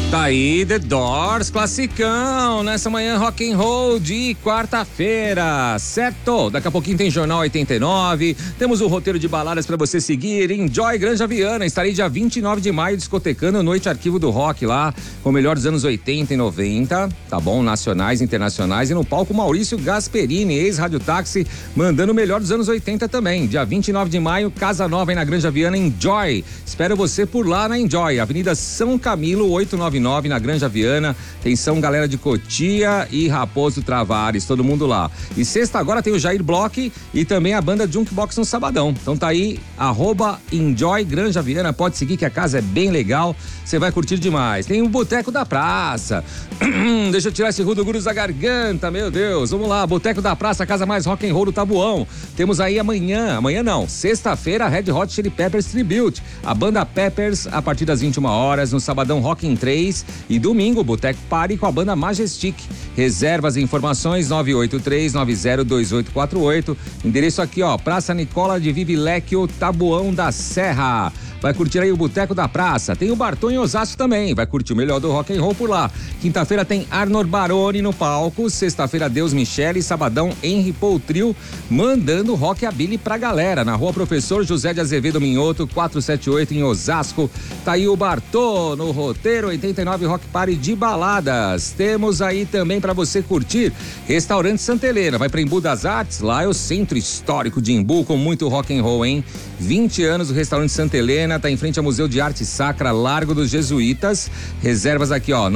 Tá aí The Doors, classicão, nessa manhã rock and roll de quarta-feira, certo? Daqui a pouquinho tem Jornal 89, temos o roteiro de baladas pra você seguir, Enjoy Granja Viana, estarei dia 29 de maio discotecando Noite Arquivo do Rock lá, com o melhor dos anos 80 e 90, tá bom? Nacionais, internacionais, e no palco Maurício Gasperini, ex-Rádio Táxi, mandando o melhor dos anos 80 também, dia 29 de maio, Casa Nova aí na Granja Viana, Enjoy, espero você por lá na Enjoy, Avenida São Camilo, 899 na Granja Viana, atenção galera de Cotia e Raposo Travares, todo mundo lá. E sexta agora tem o Jair Bloch e também a banda Junkbox no Sabadão. Então tá aí, @Enjoy Granja Viana, pode seguir que a casa é bem legal, você vai curtir demais. Tem o Boteco da Praça, deixa eu tirar esse rudo gurus da garganta, meu Deus, vamos lá, Boteco da Praça, a casa mais rock and roll do Tabuão. Temos aí amanhã não, sexta-feira, Red Hot Chili Peppers Tribute, a banda Peppers a partir das 21 horas no Sabadão Rock in 3. E domingo, Boteco Party com a banda Majestic. Reservas e informações 983-902848. Endereço aqui, ó, Praça Nicola de Vivilecchio, Tabuão da Serra. Vai curtir aí o Boteco da Praça. Tem o Barton em Osasco também. Vai curtir o melhor do rock and roll por lá. Quinta-feira tem Arnor Baroni no palco. Sexta-feira, Deus Michele. Sabadão, Henry Paul Trio, mandando rockabilly pra galera. Na Rua Professor José de Azevedo Minhoto, 478 em Osasco. Tá aí o Bartô no roteiro 89 Rock Party de baladas. Temos aí também pra você curtir Restaurante Santa Helena. Vai pra Embu das Artes. Lá é o centro histórico de Embu com muito rock and roll, hein? 20 anos o Restaurante Santa Helena. Tá em frente ao Museu de Arte Sacra, Largo dos Jesuítas. Reservas aqui, ó,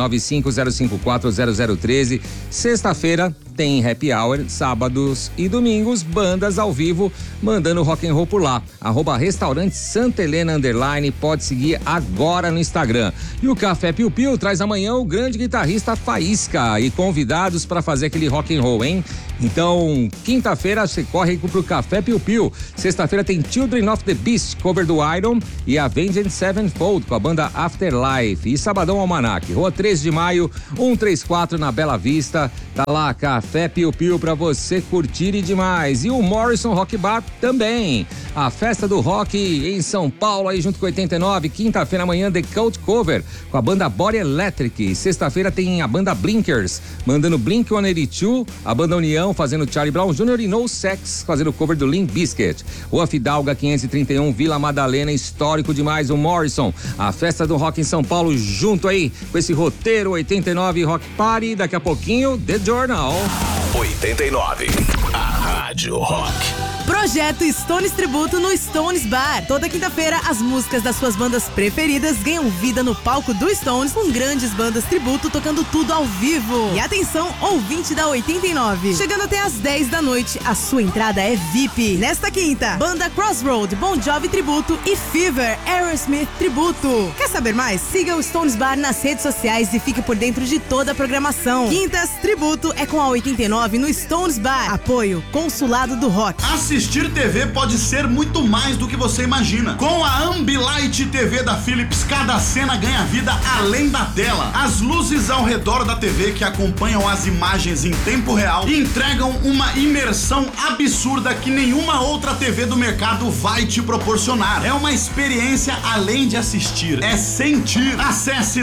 950540013. Sexta-feira tem happy hour, sábados e domingos, bandas ao vivo, mandando rock and roll por lá. @Restaurante Santa Helena _, pode seguir agora no Instagram. E o Café Piu Piu traz amanhã o grande guitarrista Faísca e convidados para fazer aquele rock and roll, hein? Então, quinta-feira você corre pro Café Piu Piu. Sexta-feira tem Children of the Beast, cover do Iron, e Avenged Sevenfold com a banda Afterlife. E Sabadão Almanac, Rua 3 de Maio, 134 na Bela Vista. Tá lá, Café Piu Piu pra você curtir e demais. E o Morrison Rock Bar também. A festa do rock em São Paulo aí junto com 89. Quinta-feira amanhã The Cult Cover com a banda Body Electric. Sexta-feira tem a banda Blinkers, mandando Blink-182, a banda União fazendo Charlie Brown Jr. e No Sex fazendo o cover do Limp Bizkit. Rua Fidalga 531, Vila Madalena, histórico demais o Morrison. A festa do rock em São Paulo junto aí com esse roteiro 89 Rock Party. Daqui a pouquinho The Journal 89, a Rádio Rock. Projeto Stones Tributo no Stones Bar. Toda quinta-feira, as músicas das suas bandas preferidas ganham vida no palco do Stones, com grandes bandas tributo tocando tudo ao vivo. E atenção, ouvinte da 89. Chegando até às 10 da noite, a sua entrada é VIP. Nesta quinta, banda Crossroad, Bon Jovi Tributo e Fever, Aerosmith Tributo. Quer saber mais? Siga o Stones Bar nas redes sociais e fique por dentro de toda a programação. Quintas Tributo é com a 89 no Stones Bar. Apoio Consulado do Rock. Assistir TV pode ser muito mais do que você imagina. Com a Ambilight TV da Philips, cada cena ganha vida além da tela. As luzes ao redor da TV que acompanham as imagens em tempo real e entregam uma imersão absurda que nenhuma outra TV do mercado vai te proporcionar. É uma experiência além de assistir, é sentir. Acesse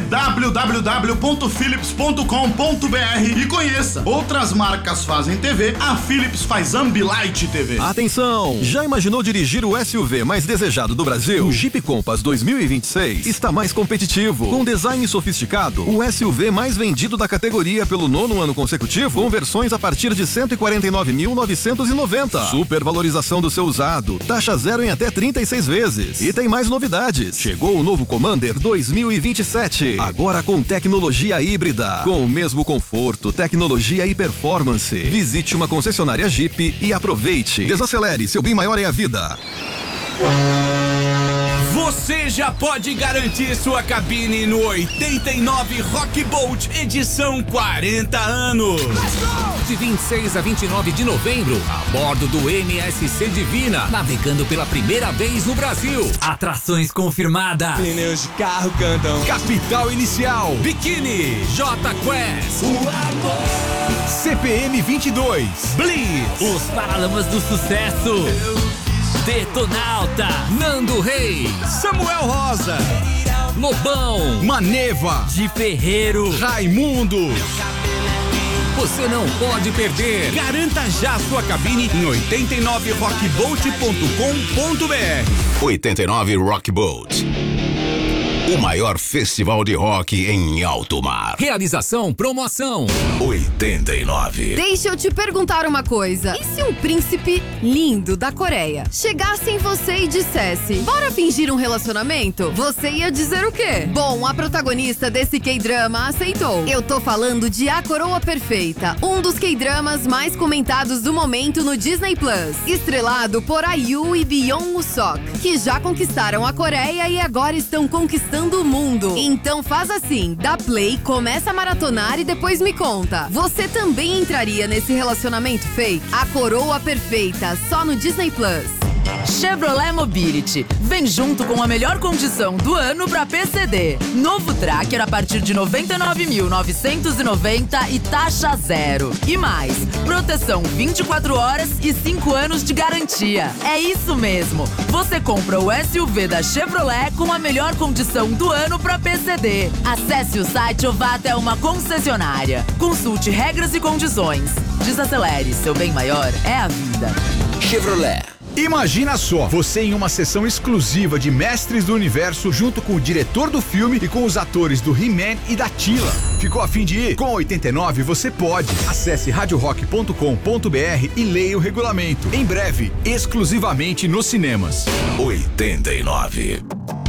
www.philips.com.br e conheça. Outras marcas fazem TV, a Philips faz Ambilight TV. Atenção! Já imaginou dirigir o SUV mais desejado do Brasil? O Jeep Compass 2026 está mais competitivo. Com design sofisticado, o SUV mais vendido da categoria pelo 9º ano consecutivo, com versões a partir de 149.990. Supervalorização do seu usado, taxa zero em até 36 vezes. E tem mais novidades. Chegou o novo Commander 2027, agora com tecnologia híbrida, com o mesmo conforto, tecnologia e performance. Visite uma concessionária Jeep e aproveite. Desacelere, seu bem maior é a vida. Você já pode garantir sua cabine no 89 Rock Bolt edição 40 anos. De 26 a 29 de novembro, a bordo do MSC Divina, navegando pela primeira vez no Brasil. Atrações confirmadas. Pneus de carro cantam. Capital Inicial, Biquíni, J Quest, O amor. CPM 22, Blitz, Os Paralamas do Sucesso, Detonauta, Nando Reis, Samuel Rosa. Lobão, Maneva, de Ferreiro, Raimundo. você não pode perder. Garanta já sua cabine em 89rockbolt.com.br. 89 Rock Boat. O maior festival de rock em alto mar. Realização Promoção 89. Deixa eu te perguntar uma coisa. E se um príncipe lindo da Coreia chegasse em você e dissesse: bora fingir um relacionamento? Você ia dizer o quê? Bom, a protagonista desse K-drama aceitou. Eu tô falando de A Coroa Perfeita, um dos K-dramas mais comentados do momento no Disney Plus. Estrelado por IU e Byung Woosok, que já conquistaram a Coreia e agora estão conquistando o mundo. Então faz assim, dá play, começa a maratonar e depois me conta. Você também entraria nesse relacionamento fake? A Coroa Perfeita, só no Disney Plus. Chevrolet Mobility. Vem junto com a melhor condição do ano para PCD. Novo Tracker a partir de 99.990 e taxa zero. E mais, proteção 24 horas e 5 anos de garantia. É isso mesmo. Você compra o SUV da Chevrolet com a melhor condição do ano para PCD. Acesse o site ou vá até uma concessionária. Consulte regras e condições. Desacelere, seu bem maior é a vida. Chevrolet. Imagina só, você em uma sessão exclusiva de Mestres do Universo junto com o diretor do filme e com os atores do He-Man e da Tila. Ficou a fim de ir? Com 89 você pode. Acesse radiorock.com.br e leia o regulamento. Em breve, exclusivamente nos cinemas. 89.